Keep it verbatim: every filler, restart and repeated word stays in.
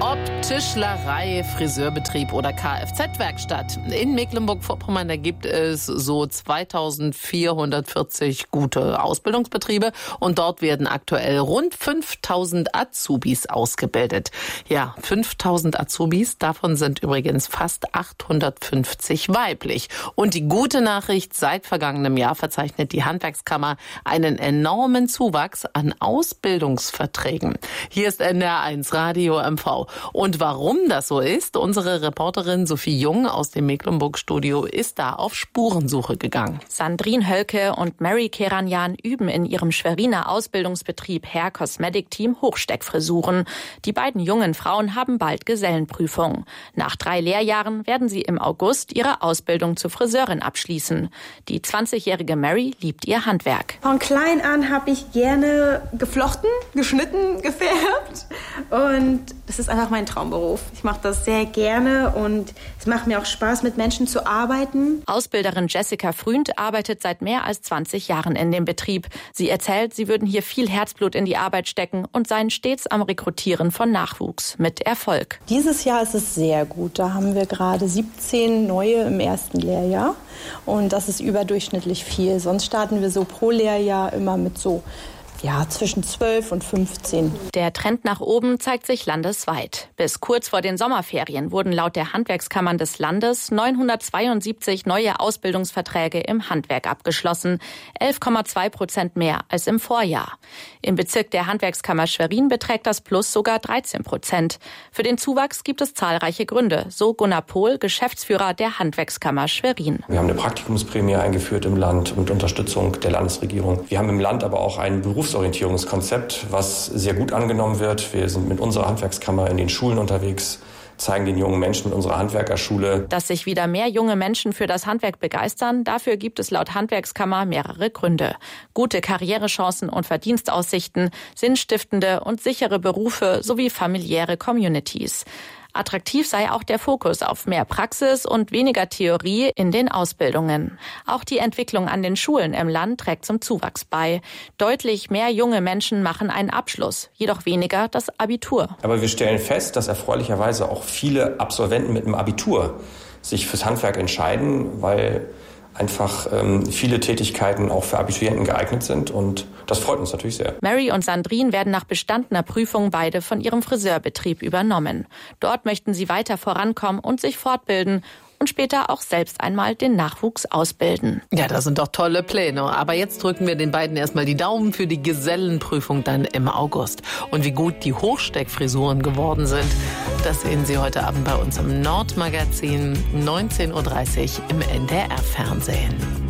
Ob Tischlerei, Friseurbetrieb oder Kfz-Werkstatt. In Mecklenburg-Vorpommern, da gibt es so zweitausendvierhundertvierzig gute Ausbildungsbetriebe und dort werden aktuell rund fünftausend Azubis ausgebildet. Ja, fünftausend Azubis, davon sind übrigens fast achthundertfünfzig weiblich. Und die gute Nachricht, seit vergangenem Jahr verzeichnet die Handwerkskammer einen enormen Zuwachs an Ausbildungsverträgen. Hier ist N D R eins Radio M V. Und warum das so ist, unsere Reporterin Sophie Jung aus dem Mecklenburg-Studio ist da auf Spurensuche gegangen. Sandrine Hölke und Mary Keranjan üben in ihrem Schweriner Ausbildungsbetrieb Hair Cosmetic Team Hochsteckfrisuren. Die beiden jungen Frauen haben bald Gesellenprüfung. Nach drei Lehrjahren werden sie im August ihre Ausbildung zur Friseurin abschließen. Die zwanzigjährige Mary liebt ihr Handwerk. Von klein an habe ich gerne geflochten, geschnitten, gefärbt und das ist einfach mein Traumberuf. Ich mache das sehr gerne und es macht mir auch Spaß, mit Menschen zu arbeiten. Ausbilderin Jessica Fründ arbeitet seit mehr als zwanzig Jahren in dem Betrieb. Sie erzählt, sie würden hier viel Herzblut in die Arbeit stecken und seien stets am Rekrutieren von Nachwuchs mit Erfolg. Dieses Jahr ist es sehr gut. Da haben wir gerade siebzehn neue im ersten Lehrjahr und das ist überdurchschnittlich viel. Sonst starten wir so pro Lehrjahr immer mit so Ja, zwischen zwölf und fünfzehn. Der Trend nach oben zeigt sich landesweit. Bis kurz vor den Sommerferien wurden laut der Handwerkskammern des Landes neunhundertzweiundsiebzig neue Ausbildungsverträge im Handwerk abgeschlossen, elf Komma zwei Prozent mehr als im Vorjahr. Im Bezirk der Handwerkskammer Schwerin beträgt das Plus sogar dreizehn Prozent. Für den Zuwachs gibt es zahlreiche Gründe, so Gunnar Pohl, Geschäftsführer der Handwerkskammer Schwerin. Wir haben eine Praktikumsprämie eingeführt im Land mit Unterstützung der Landesregierung. Wir haben im Land aber auch einen Berufsorientierungskonzept, was sehr gut angenommen wird. Wir sind mit unserer Handwerkskammer in den Schulen unterwegs, zeigen den jungen Menschen mit unserer Handwerkerschule. Dass sich wieder mehr junge Menschen für das Handwerk begeistern, dafür gibt es laut Handwerkskammer mehrere Gründe. Gute Karrierechancen und Verdienstaussichten, sinnstiftende und sichere Berufe sowie familiäre Communities. Attraktiv sei auch der Fokus auf mehr Praxis und weniger Theorie in den Ausbildungen. Auch die Entwicklung an den Schulen im Land trägt zum Zuwachs bei. Deutlich mehr junge Menschen machen einen Abschluss, jedoch weniger das Abitur. Aber wir stellen fest, dass erfreulicherweise auch viele Absolventen mit einem Abitur sich fürs Handwerk entscheiden, weil einfach ähm, viele Tätigkeiten auch für Abiturienten geeignet sind und das freut uns natürlich sehr. Mary und Sandrine werden nach bestandener Prüfung beide von ihrem Friseurbetrieb übernommen. Dort möchten sie weiter vorankommen und sich fortbilden und später auch selbst einmal den Nachwuchs ausbilden. Ja, das sind doch tolle Pläne. Aber jetzt drücken wir den beiden erstmal die Daumen für die Gesellenprüfung dann im August. Und wie gut die Hochsteckfrisuren geworden sind, das sehen Sie heute Abend bei uns im Nordmagazin neunzehn Uhr dreißig im N D R-Fernsehen.